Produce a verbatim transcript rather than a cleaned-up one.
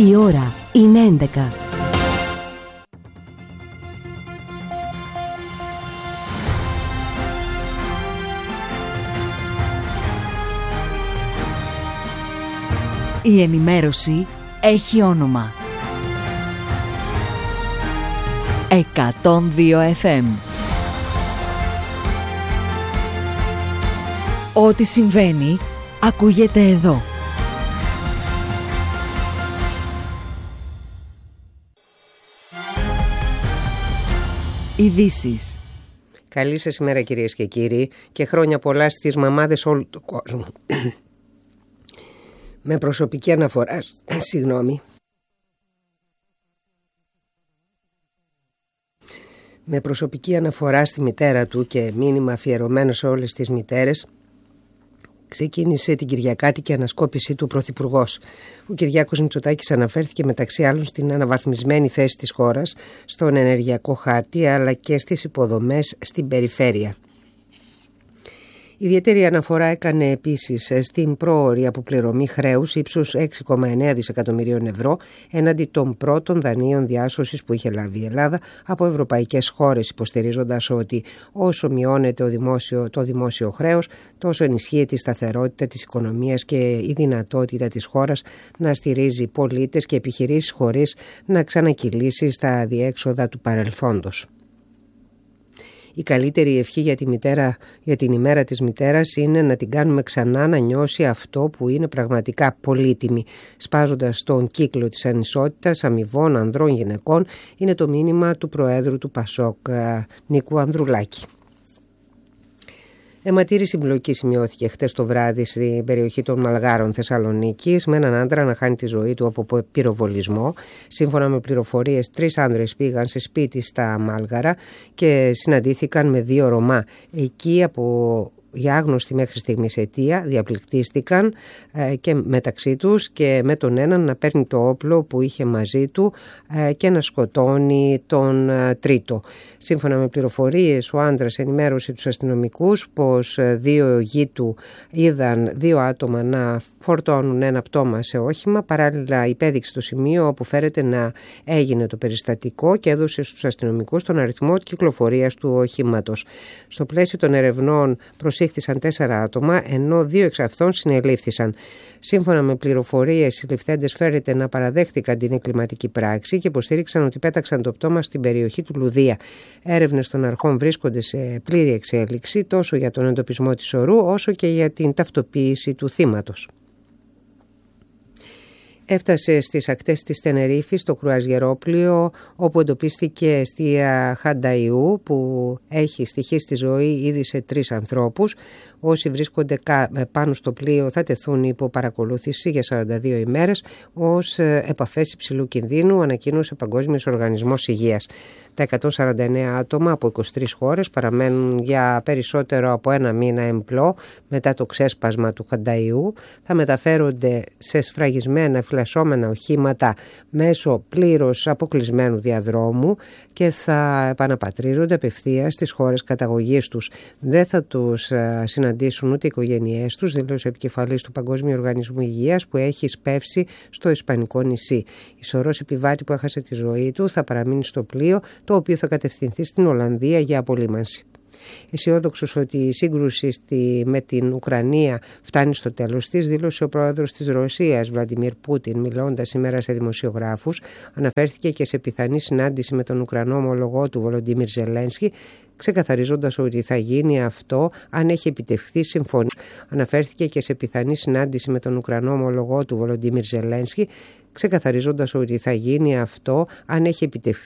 Η ώρα είναι έντεκα. Η ενημέρωση έχει όνομα. εκατόν δύο εφ εμ. Ό,τι συμβαίνει ακούγεται εδώ. Ειδήσεις. Καλή σας ημέρα κυρίες και κύριοι και χρόνια πολλά στις μαμάδες όλου του κόσμου. Με προσωπική αναφορά, συγγνώμη, με προσωπική αναφορά στη μητέρα του και μήνυμα αφιερωμένο σε όλες τις μητέρες, ξεκίνησε την κυριακάτικη ανασκόπηση του Πρωθυπουργός. Ο Κυριάκος Μητσοτάκης αναφέρθηκε μεταξύ άλλων στην αναβαθμισμένη θέση της χώρας, στον ενεργειακό χάρτη αλλά και στις υποδομές στην περιφέρεια. Ιδιαίτερη αναφορά έκανε επίσης στην πρόωρη αποπληρωμή χρέους ύψους έξι κόμμα εννέα δισεκατομμυρίων ευρώ έναντι των πρώτων δανείων διάσωσης που είχε λάβει η Ελλάδα από ευρωπαϊκές χώρες, υποστηρίζοντας ότι όσο μειώνεται ο δημόσιο, το δημόσιο χρέος, τόσο ενισχύεται η σταθερότητα της οικονομίας και η δυνατότητα της χώρας να στηρίζει πολίτες και επιχειρήσεις χωρίς να ξανακυλήσει στα αδιέξοδα του παρελθόντος. Η καλύτερη ευχή για, τη μητέρα, για την ημέρα της μητέρας είναι να την κάνουμε ξανά να νιώσει αυτό που είναι πραγματικά πολύτιμη. Σπάζοντας τον κύκλο της ανισότητας αμοιβών ανδρών γυναικών, είναι το μήνυμα του Προέδρου του Πασόκ, Νίκου Ανδρουλάκη. Αιματήρη συμπλοκή σημειώθηκε χτες το βράδυ στην περιοχή των Μαλγάρων Θεσσαλονίκης με έναν άντρα να χάνει τη ζωή του από πυροβολισμό. Σύμφωνα με πληροφορίες, τρεις άνδρες πήγαν σε σπίτι στα Μάλγαρα και συναντήθηκαν με δύο Ρωμά. Εκεί από για άγνωστη μέχρι στιγμής αιτία διαπληκτίστηκαν ε, και μεταξύ τους και με τον έναν να παίρνει το όπλο που είχε μαζί του ε, και να σκοτώνει τον ε, τρίτο. Σύμφωνα με πληροφορίες, ο άντρας ενημέρωσε τους αστυνομικούς πως ε, δύο γη του είδαν δύο άτομα να φορτώνουν ένα πτώμα σε όχημα. Παράλληλα υπέδειξε το σημείο όπου φέρεται να έγινε το περιστατικό και έδωσε στους αστυνομικούς τον αριθμό κυκλοφορίας του οχήματος. Στο πλαίσιο των ερευνών προσήχθησαν τέσσερα άτομα, ενώ δύο εξ αυτών συνελήφθησαν. Σύμφωνα με πληροφορίες, οι συλληφθέντες φέρεται να παραδέχτηκαν την εγκληματική πράξη και υποστήριξαν ότι πέταξαν το πτώμα στην περιοχή του Λουδία. Έρευνες των αρχών βρίσκονται σε πλήρη εξέλιξη τόσο για τον εντοπισμό της ορού όσο και για την ταυτοποίηση του θύματος. Έφτασε στις ακτές της Τενερίφης το κρουαζιερόπλοιο όπου εντοπίστηκε εστία Χανταϊού που έχει στοιχήσει στη ζωή ήδη σε τρεις ανθρώπους. Όσοι βρίσκονται πάνω στο πλοίο θα τεθούν υπό παρακολούθηση για σαράντα δύο ημέρες ως επαφές υψηλού κινδύνου, ανακοίνωσε ο Παγκόσμιος Οργανισμός Υγείας. Τα εκατόν σαράντα εννέα άτομα από είκοσι τρεις χώρες παραμένουν για περισσότερο από ένα μήνα εμπλό μετά το ξέσπασμα του Χανταϊού. Θα μεταφέρονται σε σφραγισμένα φυλασσόμενα οχήματα μέσω πλήρως αποκλεισμένου διαδρόμου και θα επαναπατρίζονται απευθείας στις χώρες καταγωγής τους. Δεν θα τους συναντήσουν ούτε οι οικογένειές τους, δήλωσε ο επικεφαλής του Παγκόσμιου Οργανισμού Υγείας που έχει σπεύσει στο Ισπανικό νησί. Η σωρός επιβάτη που έχασε τη ζωή του θα παραμείνει στο πλοίο, το οποίο θα κατευθυνθεί στην Ολλανδία για απολύμανση. Αισιόδοξος ότι η σύγκρουση στη, με την Ουκρανία φτάνει στο τέλος της, δήλωσε ο πρόεδρος της Ρωσίας, Βλαντιμίρ Πούτιν, μιλώντας σήμερα σε δημοσιογράφους. Αναφέρθηκε και σε πιθανή συνάντηση με τον Ουκρανό ομολογό του, Βολοντίμιρ Ζελένσκι, ξεκαθαρίζοντας ότι θα γίνει αυτό αν έχει επιτευχθεί συμφωνία. Αναφέρθηκε και σε πιθανή συνάντηση με τον Ουκρανό ομολογό του, Βολοντίμιρ Ζελένσκι, ξεκαθαρίζοντας ότι θα γίνει αυτό αν έχει επιτευχθεί